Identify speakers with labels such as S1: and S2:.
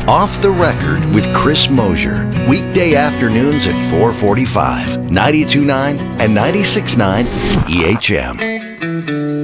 S1: Off the Record with Chris Mosier. Weekday afternoons at 4:45, 92.9 and 96.9 EHM.